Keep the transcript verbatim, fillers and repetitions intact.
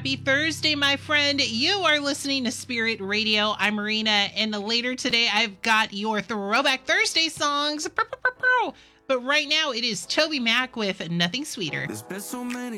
Happy Thursday, my friend. You are listening to Spirit Radio. I'm Marina, and later today I've got your Throwback Thursday songs. But right now it is Toby Mac with Nothing Sweeter. There's been so many